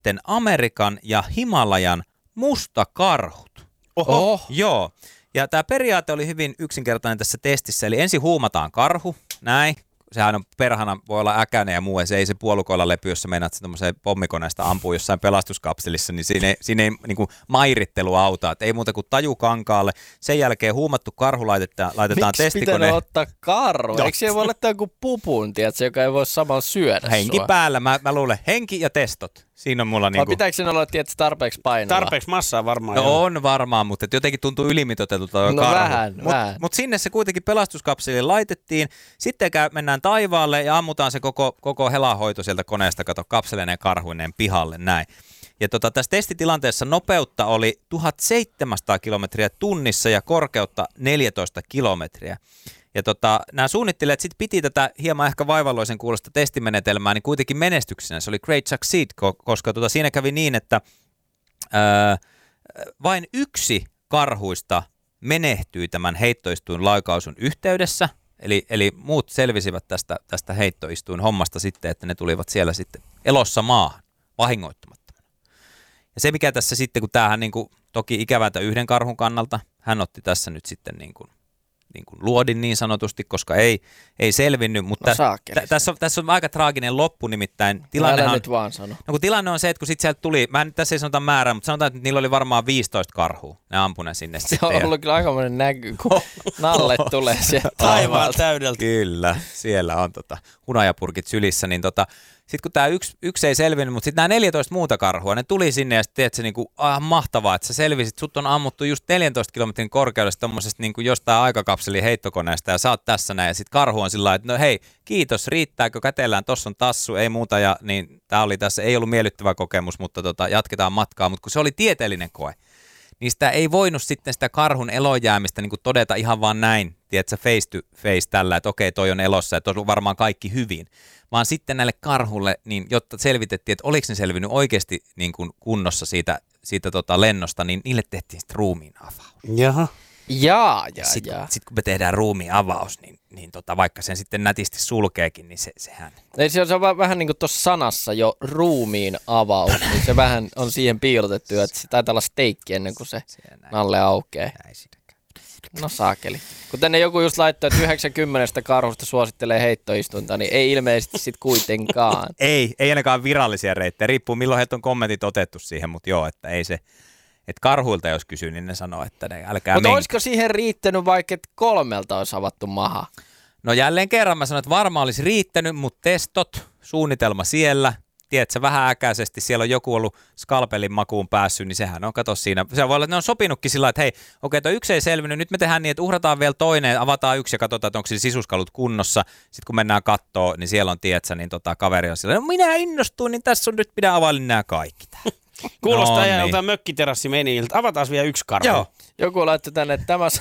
sitten Amerikan ja Himalajan mustakarhut. Oho. Joo. Ja tämä periaate oli hyvin yksinkertainen tässä testissä. Eli ensin huumataan karhu, näin. Sehän on perhana, voi olla äkäinen ja muu, ja se ei se puolukoilla lepy, jos sä meinaat se tommoseen pommikoneesta ampuu jossain pelastuskapselissa, niin siinä ei niin kuin mairittelu auta, että ei muuta kuin taju kankaalle. Sen jälkeen huumattu karhu laitetaan Miksi testikone. pitää ottaa karhu? Eikö siellä voi laittaa joku pupun, tiedätkö, joka ei voi samalla syödä Henki sua? päällä, mä luulen, henki ja testot. Siinä on mulla Vai niinku... pitääkö siinä olla, tiedätkö, tarpeeksi painoa? Tarpeeksi massaa varmaan. No on varmaan, mutta jotenkin tuntuu ylimitoitetulta tuo No karhu. vähän. Mutta sinne se kuitenkin pelastuskapseliin laitettiin. Sitten mennään taivaalle ja ammutaan se koko helahoito sieltä koneesta, kato kapselineen karhuineen pihalle, näin. Ja tässä testitilanteessa nopeutta oli 1700 kilometriä tunnissa ja korkeutta 14 kilometriä. Ja nämä suunnittelijat sitten piti tätä hieman ehkä vaivalloisen kuulosta testimenetelmää niin kuitenkin menestyksenä. Se oli great succeed, koska siinä kävi niin, että vain yksi karhuista menehtyi tämän heittoistuin laukaisun yhteydessä. Eli muut selvisivät tästä heittoistuin hommasta sitten, että ne tulivat siellä sitten elossa maahan vahingoittumattomana. Ja se mikä tässä sitten, kun tämähän niin kuin, toki ikävältä yhden karhun kannalta, hän otti tässä nyt sitten niin kuin luodin niin sanotusti, koska ei selvinnyt, mutta tässä on aika traaginen loppu, nimittäin tilannehan... nyt vaan sano. No kun tilanne on se, että kun sitten sieltä tuli, tässä ei sanota määrää, mutta sanotaan, että niillä oli varmaan 15 karhua, ne ampuneet sinne se sitten. Se on ollut kyllä aikamoinen näky, kun nalle tulee sieltä taivaalta täydeltä. Kyllä, siellä on hunajapurkit sylissä, niin sitten kun tämä yksi ei selvinnyt, mutta sitten nämä 14 muuta karhua, ne tuli sinne ja sitten teet se niinku, mahtavaa, että sä selvisit, sut on ammuttu just 14 kilometrin korkeudesta tommosesta niinku jostain aikakapselin heittokoneesta ja sä oot tässä näin ja sitten karhu on sillä lailla, että no hei, kiitos, riittääkö, kätellään, tossa on tassu, ei muuta ja niin tää oli tässä, ei ollut miellyttävä kokemus, mutta jatketaan matkaa, mutta kun se oli tieteellinen koe, niin sitä ei voinut sitten sitä karhun elojäämistä niinku todeta ihan vaan näin, tiedätkö, face to face tällä, että okei, toi on elossa ja on varmaan kaikki hyvin. Vaan sitten näille karhulle, niin jotta selvitettiin, että oliko ne selvinnyt oikeasti niin kuin kunnossa siitä lennosta, niin niille tehtiin sitten ruumiin avaus. Jaha. Sitten kun me tehdään ruumiin avaus, niin vaikka sen sitten nätisti sulkeekin, niin sehän... Ei, se on vähän niin kuin tuossa sanassa jo ruumiin avaus, niin se vähän on siihen piilotettu, että se taitaa olla steikki ennen kuin se nalle aukeaa. No saakeli. Kuten ne joku just laittoi, että 90 karhusta suosittelee heittoistunta, niin ei ilmeisesti sit kuitenkaan. Ei ainakaan virallisia reittejä. Riippuu milloin heiltä on kommentit otettu siihen, mutta joo, että ei se... Että karhuilta jos kysyy, niin ne sanoo, että ne älkää Mutta olisiko siihen riittänyt vaikka, että 3 olisi avattu maha? No jälleen kerran mä sanon, että varmaan olisi riittänyt, mutta testot, suunnitelma siellä... Tiedätkö, vähän äkäisesti, siellä on joku ollut skalpelin makuun päässyt, niin sehän on, kato siinä. Se voi olla, että ne on sopinutkin sillä että hei, okei, toi yksi ei selvinnyt, nyt me tehdään niin, että uhrataan vielä toinen, avataan yksi ja katsotaan, että onko sillä sisuskalut kunnossa. Sitten kun mennään kattoo, niin siellä on, tiedätkö, niin kaveri on sillä, no minä innostuin, niin tässä on nyt pidä availin nämä kaikki. Kuulostaa ihan joltain mökkiterassimeiniltä. Avataan vielä yksi karhu. Joo. Joku laittoi tänne, että tämä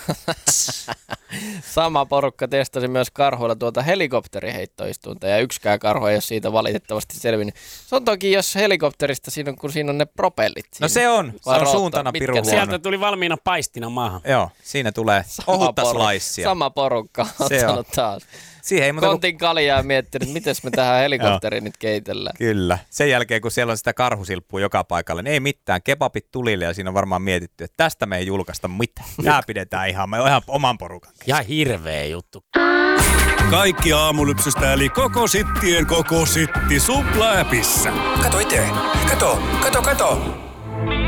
sama porukka testasi myös karhuilla helikopteriheittoistunta ja yksikään karhu ei ole siitä valitettavasti selvinnyt. Se on toki, jos helikopterista kun siinä on ne propellit. Siinä. No se on suuntana piru huono. Sieltä tuli valmiina paistina maahan. Joo, siinä tulee ohutta sliceia. Sama porukka on ottanut taas. Kontin kaljaa miettinyt, että miten me tähän helikopteriin nyt keitellään. Kyllä. Sen jälkeen, kun siellä on sitä karhusilppua joka paikalla, niin ei mitään. Kebabit tulille ja siinä on varmaan mietitty, että tästä me ei julkaista mitään. Tämä pidetään ihan oman porukan. Ja hirveä juttu. Kaikki aamulypsystä eli koko sittien koko sitti Supla-appissa. Kato itse. Kato.